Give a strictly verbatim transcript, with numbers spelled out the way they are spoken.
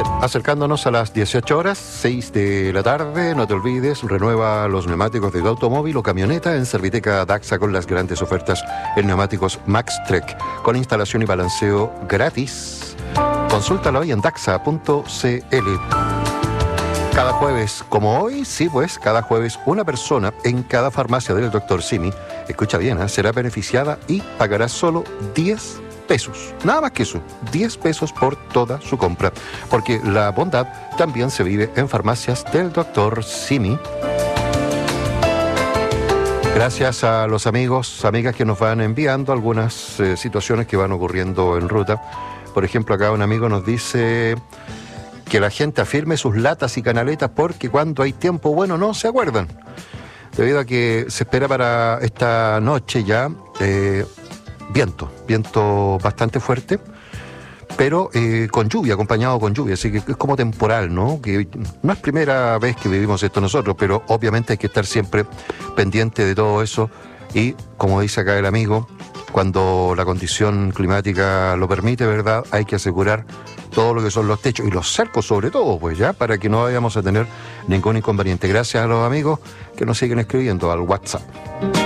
Bien, acercándonos a las dieciocho horas, seis de la tarde, no te olvides, renueva los neumáticos de tu automóvil o camioneta en Serviteca Daxa con las grandes ofertas en neumáticos MaxTrek, con instalación y balanceo gratis. Consúltalo hoy en daxa punto c l. Cada jueves, como hoy, sí pues, cada jueves una persona en cada farmacia del doctor Simi, escucha bien, ¿eh? será beneficiada y pagará solo diez pesos. Nada más que eso, diez pesos por toda su compra. Porque la bondad también se vive en farmacias del doctor Simi. Gracias a los amigos, amigas que nos van enviando algunas eh, situaciones que van ocurriendo en ruta. Por ejemplo, acá un amigo nos dice que la gente afirme sus latas y canaletas porque cuando hay tiempo bueno no se acuerdan. Debido a que se espera para esta noche ya eh, viento, viento bastante fuerte, pero eh, con lluvia, acompañado con lluvia, así que es como temporal, ¿no? Que no es primera vez que vivimos esto nosotros, pero obviamente hay que estar siempre pendiente de todo eso y, como dice acá el amigo, cuando la condición climática lo permite, ¿verdad? Hay que asegurar todo lo que son los techos y los cercos sobre todo, pues ya, para que no vayamos a tener ningún inconveniente. Gracias a los amigos que nos siguen escribiendo al WhatsApp.